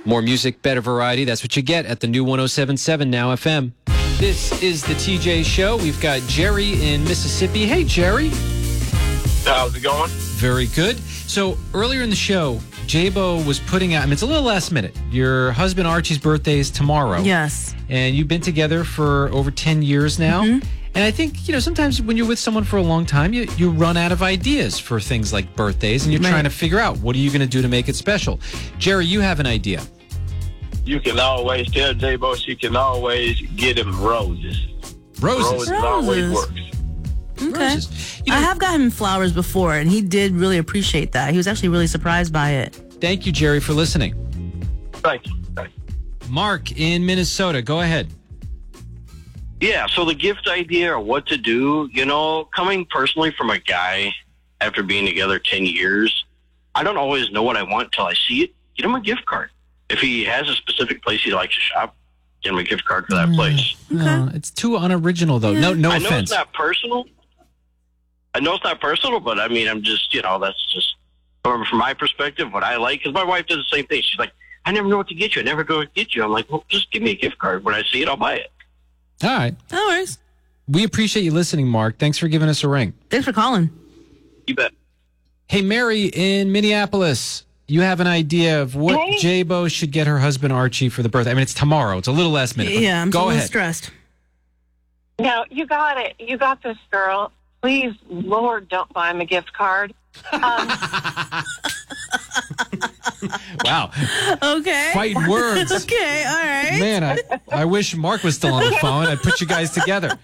More music, better variety. That's what you get at the new 107.7 Now FM. This is the TJ Show. We've got Jerry in Mississippi. Hey, Jerry. How's it going? Very good. So earlier in the show, Jabo was putting out, it's a little last minute. Your husband Archie's birthday is tomorrow. Yes. And you've been together for over 10 years now. Mm-hmm. And I think, sometimes when you're with someone for a long time, you run out of ideas for things like birthdays, and you're trying to figure out, what are you going to do to make it special? Jerry, you have an idea. You can always tell J-Bo she can always get him roses. Roses always works. Okay. Roses. I have gotten flowers before, and he did really appreciate that. He was actually really surprised by it. Thank you, Jerry, for listening. Thank you. Mark in Minnesota, go ahead. Yeah, so the gift idea or what to do, coming personally from a guy after being together 10 years, I don't always know what I want till I see it. Get him a gift card. If he has a specific place he likes to shop, get him a gift card for that place. No, it's too unoriginal, though. Yeah. No I know offense. it's not personal. But I mean, I'm just, that's just from my perspective, what I like. Because my wife does the same thing. She's like, I never know what to get you. I never go to get you. I'm like, well, just give me a gift card. When I see it, I'll buy it. All right. No worries. We appreciate you listening, Mark. Thanks for giving us a ring. Thanks for calling. You bet. Hey, Mary in Minneapolis. You have an idea of what Jabo should get her husband Archie for the birthday. It's tomorrow. It's a little last minute. Yeah, I'm go a little ahead. stressed. No, you got it. You got this, girl. Please, Lord, don't buy him a gift card. Wow. Okay. Fighting words. Okay, all right. Man, I wish Mark was still on the phone. I'd put you guys together.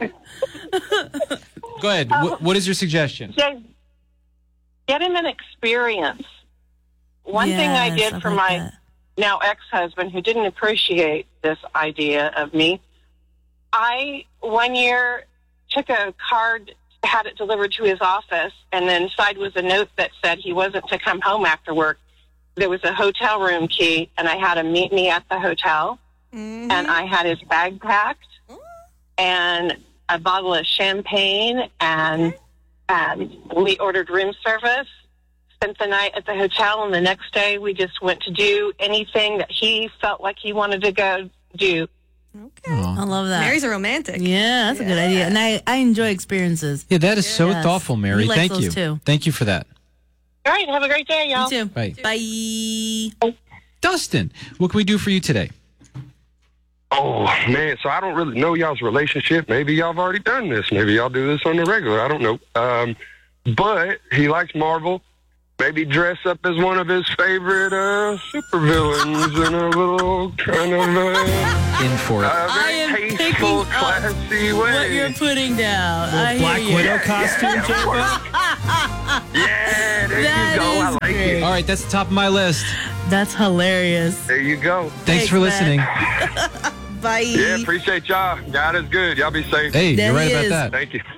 Go ahead. What is your suggestion? Just get him an experience. One thing I Yes, did for like my that. now ex-husband who didn't appreciate this idea of me, I, one year, took a card, had it delivered to his office, and then inside was a note that said he wasn't to come home after work. There was a hotel room key, and I had him meet me at the hotel, and I had his bag packed, and a bottle of champagne, and we ordered room service, spent the night at the hotel, and the next day we just went to do anything that he felt like he wanted to go do. Okay. I love that. Mary's a romantic. Yeah, that's a good idea. And I enjoy experiences. Yeah, that is so Yes. thoughtful, Mary. He likes Thank those you. too. Thank you for that. All right, have a great day, y'all. You too. Bye. Bye. Dustin, what can we do for you today? Oh, man, so I don't really know y'all's relationship. Maybe y'all have already done this. Maybe y'all do this on the regular. I don't know. But he likes Marvel. Maybe dress up as one of his favorite supervillains in a little kind of In for it. I am very picking tasteful, up classy way. what you're putting down. I hear Black you. Widow costume, Jabo? Yeah, there That you go. I is like great. it. All right, that's the top of my list. That's hilarious. There you go. Thanks for Thanks, listening. Bye. Yeah, appreciate y'all. God is good. Y'all be safe. Hey, There you're right he about is. that. Thank you.